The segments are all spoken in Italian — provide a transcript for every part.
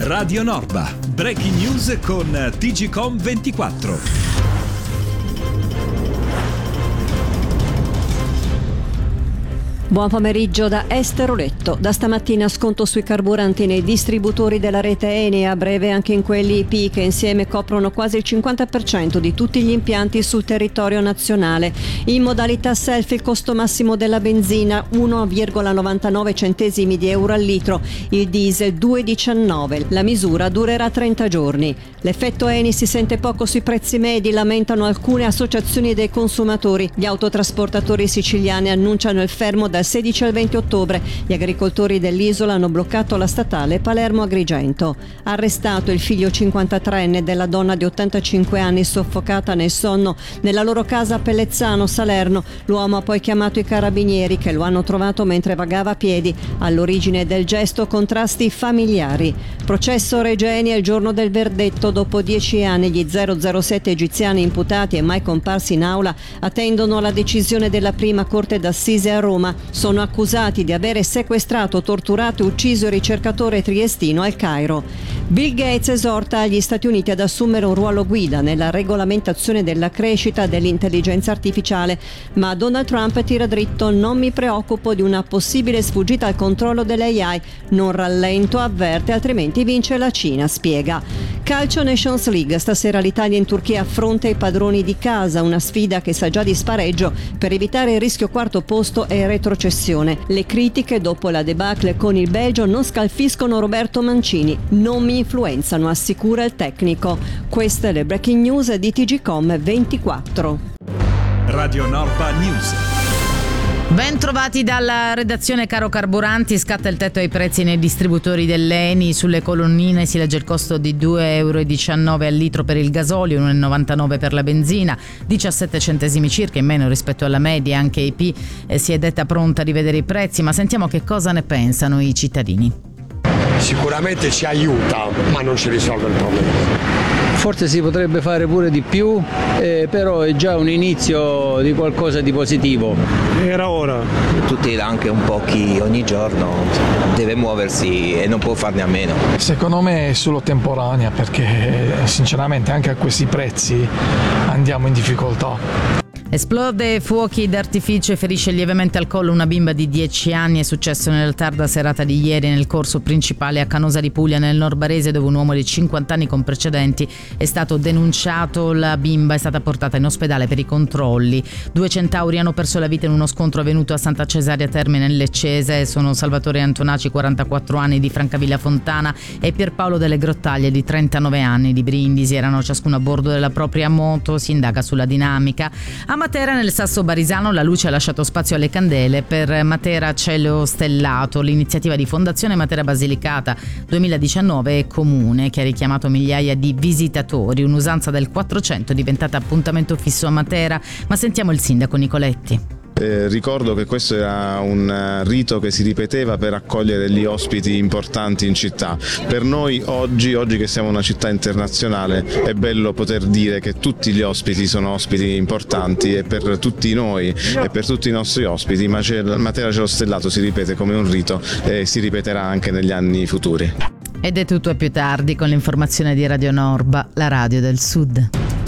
Radio Norba. Breaking news con TGcom 24. Buon pomeriggio da Esther Oletto. Da stamattina sconto sui carburanti nei distributori della rete Eni, a breve anche in quelli IP, che insieme coprono quasi il 50% di tutti gli impianti sul territorio nazionale. In modalità self il costo massimo della benzina 1,99 centesimi di euro al litro, il diesel 2,19. La misura durerà 30 giorni. L'effetto Eni si sente poco sui prezzi medi, lamentano alcune associazioni dei consumatori. Gli autotrasportatori siciliani annunciano il fermo dal 16 al 20 ottobre. Gli agricoltori dell'isola hanno bloccato la statale Palermo-Agrigento. Arrestato il figlio 53enne della donna di 85 anni soffocata nel sonno nella loro casa a Pellezzano, Salerno. L'uomo ha poi chiamato i carabinieri, che lo hanno trovato mentre vagava a piedi. All'origine del gesto contrasti familiari. Processo Regeni è il giorno del verdetto. Dopo 10 anni gli 007 egiziani imputati e mai comparsi in aula attendono la decisione della prima corte d'assise a Roma. Sono accusati di avere sequestrato, torturato e ucciso il ricercatore triestino al Cairo. Bill Gates esorta gli Stati Uniti ad assumere un ruolo guida nella regolamentazione della crescita dell'intelligenza artificiale, ma Donald Trump tira dritto: non mi preoccupo di una possibile sfuggita al controllo dell'AI, non rallento, avverte, altrimenti vince la Cina, spiega. Calcio Nations League, stasera l'Italia in Turchia affronta i padroni di casa, una sfida che sa già di spareggio per evitare il rischio quarto posto e retrocessione. Le critiche dopo la debacle con il Belgio non scalfiscono Roberto Mancini, non mi influenzano, assicura il tecnico. Queste le breaking news di TGcom 24. Radio Norba News. Ben trovati dalla redazione. Caro carburanti, scatta il tetto ai prezzi nei distributori dell'Eni. Sulle colonnine si legge il costo di 2,19 euro al litro per il gasolio, 1,99 per la benzina, 17 centesimi circa in meno rispetto alla media. Anche EP si è detta pronta a rivedere i prezzi, ma sentiamo che cosa ne pensano i cittadini. Sicuramente ci aiuta, ma non ci risolve il problema. Forse si potrebbe fare pure di più, però è già un inizio di qualcosa di positivo. Era ora. Tutti, anche un po' chi ogni giorno deve muoversi e non può farne a meno. Secondo me è solo temporanea, perché sinceramente anche a questi prezzi andiamo in difficoltà. Esplode fuochi d'artificio e ferisce lievemente al collo una bimba di 10 anni. È successo nella tarda serata di ieri nel corso principale a Canosa di Puglia, nel Nord Barese, dove un uomo di 50 anni con precedenti è stato denunciato. La bimba è stata portata in ospedale per i controlli. 2 centauri hanno perso la vita in uno scontro avvenuto a Santa Cesaria Termine nel Leccese. Sono Salvatore Antonaci, 44 anni, di Francavilla Fontana, e Pierpaolo delle Grottaglie, di 39 anni, di Brindisi. Erano ciascuno a bordo della propria moto. Si indaga sulla dinamica. A Matera, nel Sasso Barisano, la luce ha lasciato spazio alle candele. Per Matera Cielo Stellato, l'iniziativa di Fondazione Matera Basilicata 2019 è comune, che ha richiamato migliaia di visitatori. Un'usanza del 400 è diventata appuntamento fisso a Matera, ma sentiamo il sindaco Nicoletti. Ricordo che questo era un rito che si ripeteva per accogliere gli ospiti importanti in città. Per noi oggi che siamo una città internazionale, è bello poter dire che tutti gli ospiti sono ospiti importanti, e per tutti noi e per tutti i nostri ospiti Matera Cielo Stellato si ripete come un rito e si ripeterà anche negli anni futuri. Ed è tutto, a più tardi con l'informazione di Radio Norba, la radio del Sud.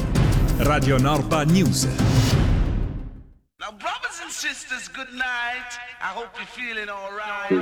Radio Norba News. Now, brothers and sisters, good night. I hope you're feeling all right.